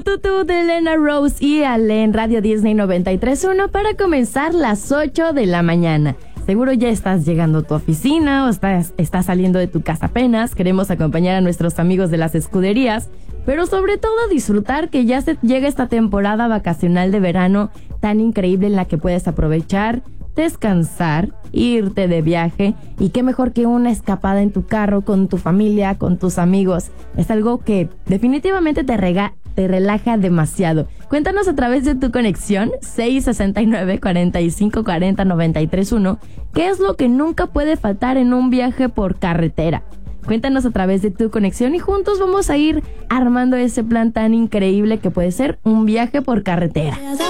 De Elena Rose y Ale en Radio Disney 93.1 para comenzar las 8 de la mañana. Seguro ya estás llegando a tu oficina o estás saliendo de tu casa apenas. Queremos acompañar a nuestros amigos de las escuderías, pero sobre todo disfrutar que ya se llega esta temporada vacacional de verano tan increíble en la que puedes aprovechar, descansar, irte de viaje, y qué mejor que una escapada en tu carro con tu familia, con tus amigos. Es algo que definitivamente te relaja demasiado. Cuéntanos a través de tu conexión 669-4540-931 qué es lo que nunca puede faltar en un viaje por carretera. Cuéntanos a través de tu conexión y juntos vamos a ir armando ese plan tan increíble que puede ser un viaje por carretera.